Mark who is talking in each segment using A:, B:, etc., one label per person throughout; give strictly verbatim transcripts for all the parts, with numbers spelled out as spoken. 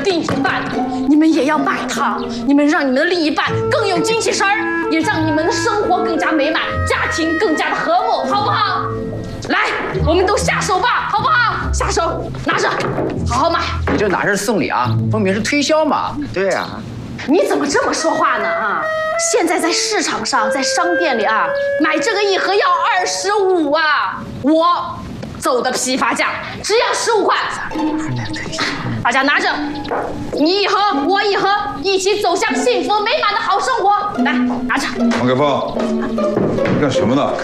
A: 另一半，你们也要拜他，你们让你们的另一半更有精气神儿，也让你们的生活更加美满，家庭更加的和睦，好不好？来，我们都下手吧，好不好？下手，拿着，好好买。
B: 你这哪是送礼啊，分明是推销嘛。
C: 对呀、啊。
A: 你怎么这么说话呢？啊！现在在市场上，在商店里啊，买这个一盒要二十五啊，我走的批发价只要十五块。大家拿着，你一盒，我一盒，一起走向幸福美满的好生活。来，拿着。
D: 王开凤，你干什么呢？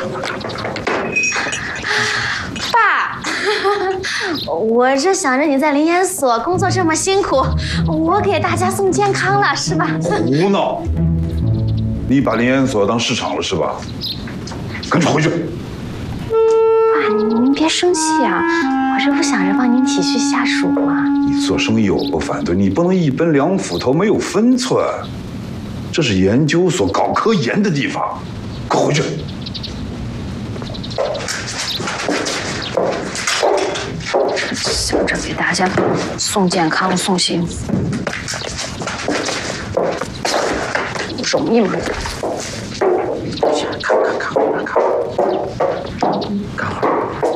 E: 爸，我是想着你在灵研所工作这么辛苦，我给大家送健康了，是吧？
D: 胡闹！你把灵研所当市场了是吧？赶紧回去！
E: 爸，您别生气啊，我这不想着帮您体恤下属吗？
D: 你做生意我不反对，你不能一奔两斧头没有分寸。这是研究所，搞科研的地方，快回去！
A: 想着给大家送健康送幸福，容易吗？
C: 看看看看看看看。